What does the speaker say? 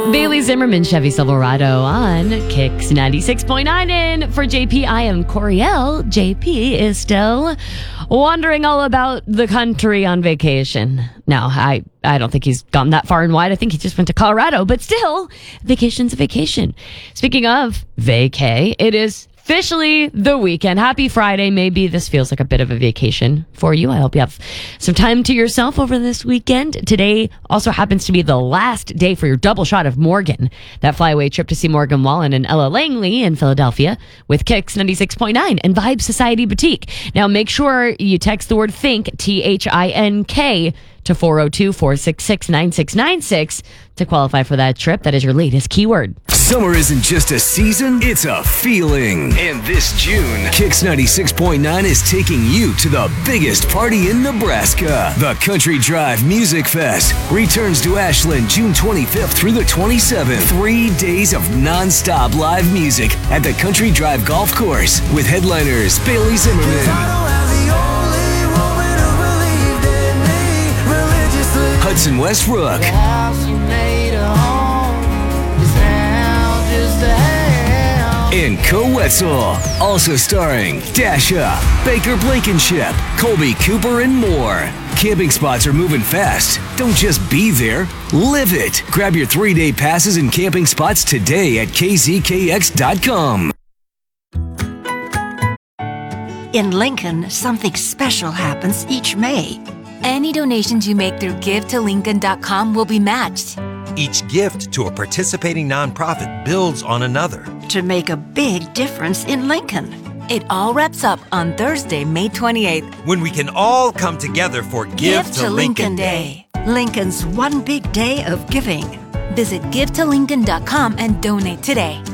Bailey Zimmerman, Chevy Silverado on Kicks 96.9. And for JP, I am Coriel. JP is still wandering all about the country on vacation. Now, I don't think he's gone that far and wide. I think he just went to Colorado, but still, vacation's a vacation. Speaking of vacay, it is officially the weekend. Happy Friday. Maybe this feels like a bit of a vacation for you. I hope you have some time to yourself over this weekend. Today also happens to be the last day for your double shot of Morgan, that flyaway trip to see Morgan Wallen and Ella Langley in Philadelphia with Kicks 96.9 and Vibe Society Boutique. Now make sure you text the word THINK, THINK, to 402-466-9696 to qualify for that trip. That is your latest keyword. Summer isn't just a season, it's a feeling. And this June, Kicks 96.9 is taking you to the biggest party in Nebraska. The Country Drive Music Fest returns to Ashland June 25th through the 27th. 3 days of non-stop live music at the Country Drive Golf Course with headliners Bailey Zimmerman, Hudson Westbrook, and Co Wetzel. Also starring Dasha, Baker Blankenship, Colby Cooper, and more. Camping spots are moving fast. Don't just be there, live it. Grab your 3-day passes and camping spots today at kzkx.com. In Lincoln, something special happens each May. Any donations you make through GiveToLincoln.com will be matched. Each gift to a participating nonprofit builds on another To make a big difference in Lincoln. It all wraps up on Thursday, May 28th. when we can all come together for Give to Lincoln Day. Lincoln's one big day of giving. Visit GiveToLincoln.com and donate today.